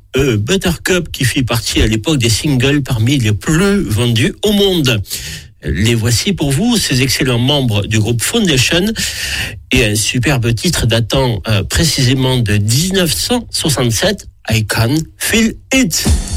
Buttercup qui fit partie à l'époque des singles parmi les plus vendus au monde. Les voici pour vous, ces excellents membres du groupe Foundation, et un superbe titre datant précisément de 1967, I Can Feel It.